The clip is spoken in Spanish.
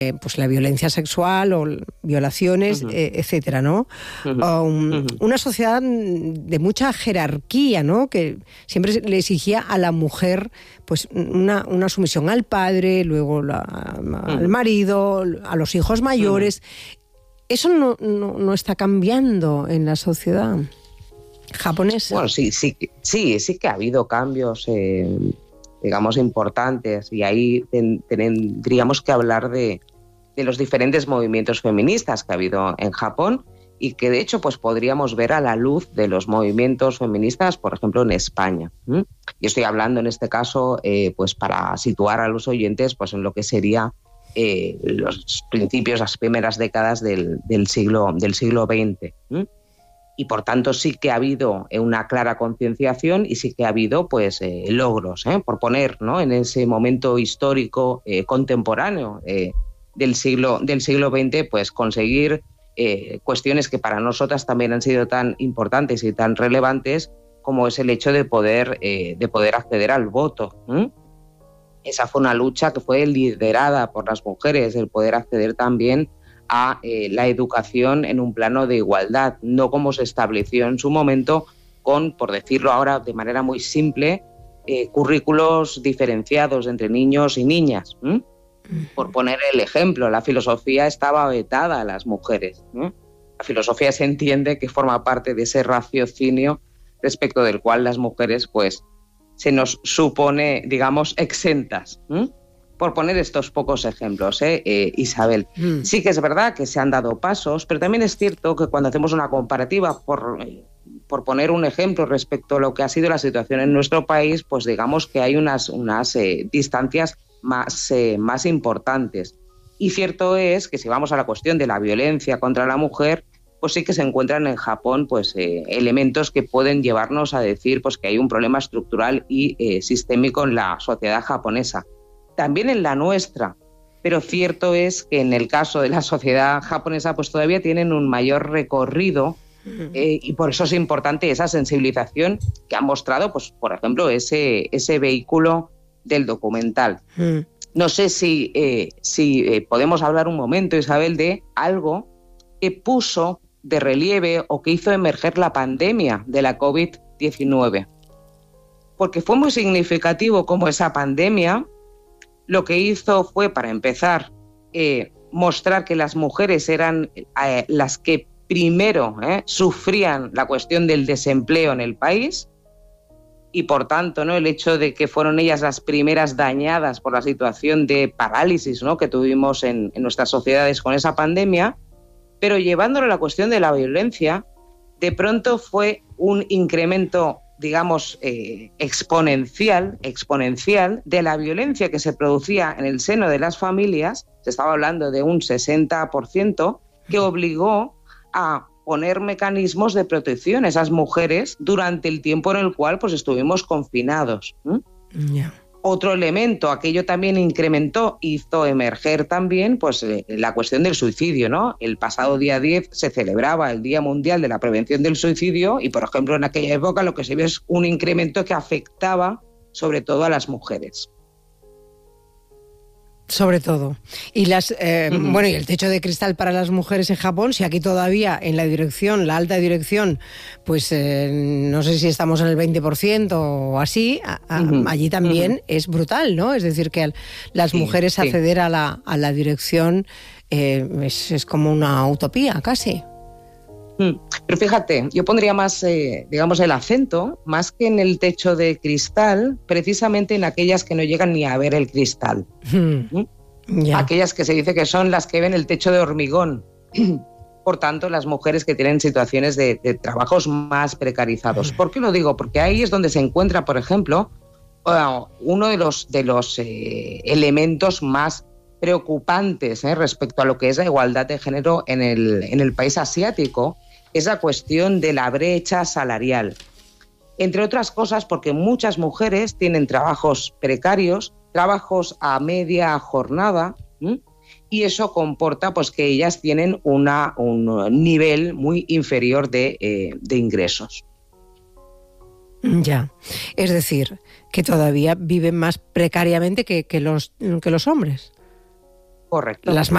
pues la violencia sexual o violaciones, etcétera, ¿no? Una sociedad de mucha jerarquía, ¿no? Que siempre le exigía a la mujer pues una sumisión al padre, luego al marido, a los hijos mayores. Eso no está cambiando en la sociedad japonesa. Bueno, sí que ha habido cambios, digamos, importantes, y ahí tendríamos que hablar de los diferentes movimientos feministas que ha habido en Japón, y que de hecho pues podríamos ver a la luz de los movimientos feministas, por ejemplo, en España. Yo estoy hablando en este caso, pues para situar a los oyentes pues en lo que sería los principios, las primeras décadas del siglo XX. Y por tanto sí que ha habido una clara concienciación y sí que ha habido pues logros, por poner, ¿no?, en ese momento histórico contemporáneo del siglo XX, pues conseguir cuestiones que para nosotras también han sido tan importantes y tan relevantes, como es el hecho de poder acceder al voto. Esa fue una lucha que fue liderada por las mujeres, el poder acceder también a la educación en un plano de igualdad, no como se estableció en su momento con, por decirlo ahora de manera muy simple, currículos diferenciados entre niños y niñas. Por poner el ejemplo, la filosofía estaba vetada a las mujeres. La filosofía se entiende que forma parte de ese raciocinio respecto del cual las mujeres pues se nos supone, digamos, exentas. Por poner estos pocos ejemplos, Isabel. Sí que es verdad que se han dado pasos, pero también es cierto que cuando hacemos una comparativa, por poner un ejemplo respecto a lo que ha sido la situación en nuestro país, pues digamos que hay unas distancias más importantes. Y cierto es que si vamos a la cuestión de la violencia contra la mujer, pues sí que se encuentran en Japón pues elementos que pueden llevarnos a decir pues que hay un problema estructural y sistémico en la sociedad japonesa. También en la nuestra, pero cierto es que en el caso de la sociedad japonesa pues todavía tienen un mayor recorrido, y por eso es importante esa sensibilización que ha mostrado, pues por ejemplo, ese vehículo del documental. No sé si podemos hablar un momento, Isabel, de algo que puso de relieve o que hizo emerger la pandemia de la COVID-19. Porque fue muy significativo cómo esa pandemia lo que hizo fue, para empezar, mostrar que las mujeres eran las que primero sufrían la cuestión del desempleo en el país, y por tanto, ¿no?, el hecho de que fueron ellas las primeras dañadas por la situación de parálisis, ¿no?, que tuvimos en nuestras sociedades con esa pandemia, pero llevándolo a la cuestión de la violencia, de pronto fue un incremento, digamos, exponencial de la violencia que se producía en el seno de las familias. Se estaba hablando de un 60%, que obligó a poner mecanismos de protección a esas mujeres durante el tiempo en el cual pues estuvimos confinados. Otro elemento, aquello también hizo emerger también pues la cuestión del suicidio, ¿no? El pasado día 10 se celebraba el Día Mundial de la Prevención del Suicidio y, por ejemplo, en aquella época lo que se vio es un incremento que afectaba sobre todo a las mujeres. Sobre todo. Y bueno, y el techo de cristal para las mujeres en Japón, si aquí todavía en la dirección, la alta dirección, pues no sé si estamos en el 20% o así, allí también es brutal, ¿no? Es decir, que las mujeres acceder a la dirección es como una utopía, casi. Pero fíjate, yo pondría más, digamos, el acento, más que en el techo de cristal, precisamente en aquellas que no llegan ni a ver el cristal. Aquellas que se dice que son las que ven el techo de hormigón. Por tanto, las mujeres que tienen situaciones de trabajos más precarizados. ¿Por qué lo digo? Porque ahí es donde se encuentra, por ejemplo, uno de los elementos más preocupantes respecto a lo que es la igualdad de género en el país asiático, es la cuestión de la brecha salarial. Entre otras cosas porque muchas mujeres tienen trabajos precarios, trabajos a media jornada, y eso comporta pues que ellas tienen un nivel muy inferior de ingresos. Ya, es decir, que todavía viven más precariamente que los hombres. Correcto. Las